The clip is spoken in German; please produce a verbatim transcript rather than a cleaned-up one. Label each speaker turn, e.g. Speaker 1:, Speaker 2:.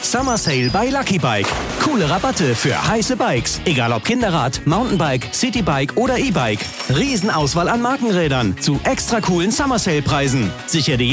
Speaker 1: Summer Sale bei Lucky Bike. Coole Rabatte für heiße Bikes. Egal ob Kinderrad, Mountainbike, Citybike oder E-Bike. Riesenauswahl an Markenrädern zu extra coolen Summer Sale Preisen. Sichere dir